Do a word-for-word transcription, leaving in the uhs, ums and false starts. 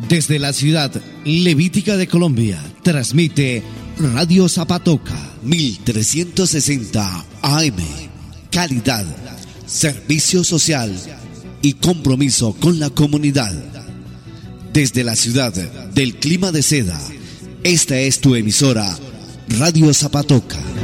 Desde la ciudad levítica de Colombia, transmite Radio Zapatoca mil trescientos sesenta A M. Calidad, servicio social y compromiso con la comunidad. Desde la ciudad del clima de seda, esta es tu emisora, Radio Zapatoca.